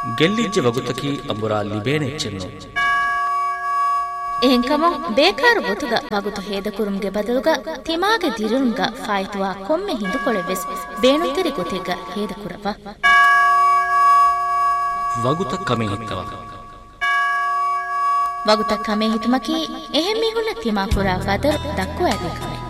ಗೆಲ್ಲಿಜ್ಜೆ ವಗುತಕಿ ಅಂಬುರ ಲಿಬೇನೆಚ್ಚೆನ್ನು එහෙන්කම බේකාර බොතුග වගුතු හේදකුරුම්ගේ බදලුග තිමාගේ දිරුන්ග ෆායිතුවා කොම්මෙ හිඳු කොළෙවෙස් බේනුතෙරි ගොතෙග හේදකුරව වගුත කමේ හිත්තවා වගුත කමේ හිතුමකි එහෙම් මිහුන්න තිමා කුරා බදල් දක්කෝ ඇදකමයි